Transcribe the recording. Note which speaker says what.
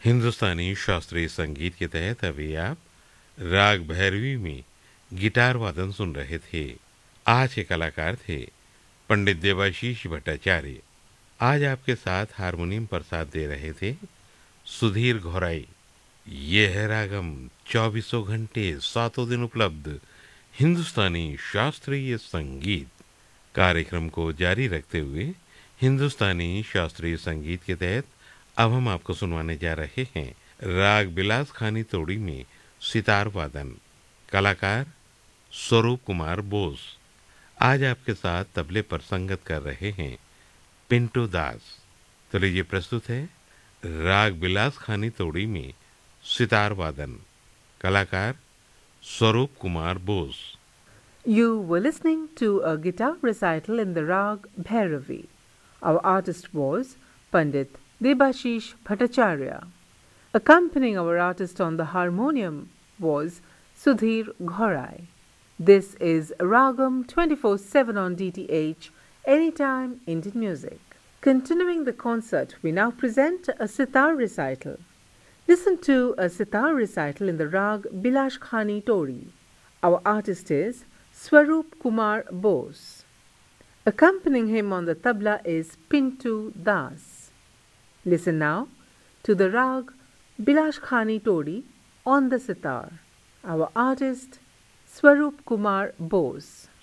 Speaker 1: हिंदुस्तानी शास्त्रीय संगीत के तहत अभी आप राग भैरवी में गिटार वादन सुन रहे थे। आज के कलाकार थे पंडित देवाशीष भट्टाचार्य। आज आपके साथ हारमोनियम पर साथ दे रहे थे सुधीर घोराई। ये है रागम, 24 घंटे 7 दिन उपलब्ध हिंदुस्तानी शास्त्रीय संगीत। कार्यक्रम को जारी रखते हुए हिंदुस्तानी शास्त्रीय संगीत के तहत अब हम आपको सुनवाने जा रहे हैं राग बिलास खानी तोड़ी में सितार वादन। कलाकार स्वरूप कुमार बोस। आज आपके साथ तबले पर संगत कर रहे हैं पिंटू दास। तो लीजिए प्रस्तुत है राग बिलास खानी तोड़ी में सितार वादन। कलाकार स्वरूप Kumar Bose.
Speaker 2: You were listening to a guitar recital in the Rag Bhairavi. Our artist was Pandit Debashish Bhattacharya. Accompanying our artist on the harmonium was Sudhir Ghorai. This is Ragam 24/7 on DTH, Anytime Indian Music. Continuing the concert, we now present a sitar recital. Listen to a sitar recital in the Rag Bilash Khani Tori. Our artist is Swaroop Kumar Bose. Accompanying him on the tabla is Pintu Das. Listen now to the Rag Bilash Khani Tori on the sitar. Our artist Swaroop Kumar Bose.